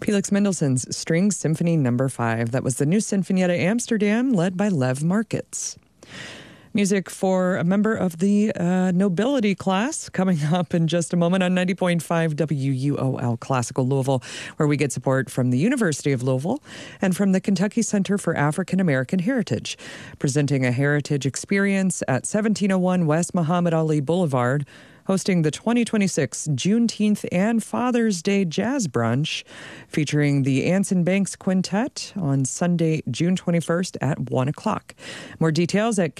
Felix Mendelssohn's String Symphony No. 5. That was the new Sinfonietta Amsterdam, led by Lev Markets. Music for a member of the nobility class coming up in just a moment on 90.5 WUOL Classical Louisville, where we get support from the University of Louisville and from the Kentucky Center for African American Heritage, presenting a heritage experience at 1701 West Muhammad Ali Boulevard, hosting the 2026 Juneteenth and Father's Day Jazz Brunch, featuring the Anson Banks Quintet on Sunday, June 21st at 1 o'clock. More details at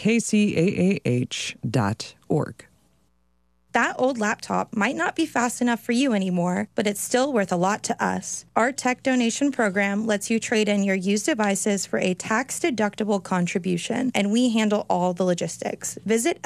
kcaah.org. That old laptop might not be fast enough for you anymore, but it's still worth a lot to us. Our tech donation program lets you trade in your used devices for a tax-deductible contribution, and we handle all the logistics. Visit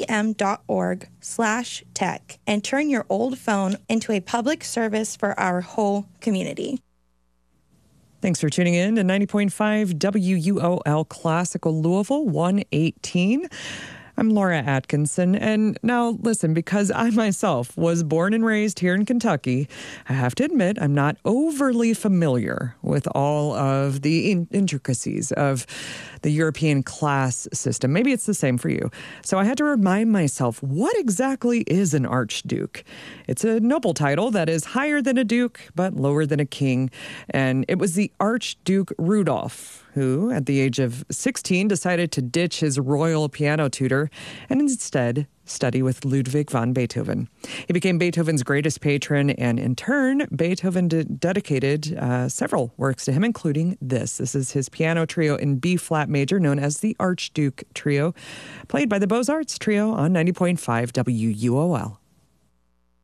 lpm.org/tech and turn your old phone into a public service for our whole community. Thanks for tuning in to 90.5 WUOL Classical Louisville 118. I'm Laura Atkinson, and now listen, because I myself was born and raised here in Kentucky, I have to admit I'm not overly familiar with all of the intricacies of the European class system. Maybe it's the same for you. So I had to remind myself, what exactly is an archduke? It's a noble title that is higher than a duke, but lower than a king. And it was the Archduke Rudolph who, at the age of 16, decided to ditch his royal piano tutor and instead study with Ludwig van Beethoven. He became Beethoven's greatest patron, and in turn, Beethoven dedicated several works to him, including this. This is his piano trio in B-flat major, known as the Archduke Trio, played by the Beaux-Arts Trio on 90.5 WUOL.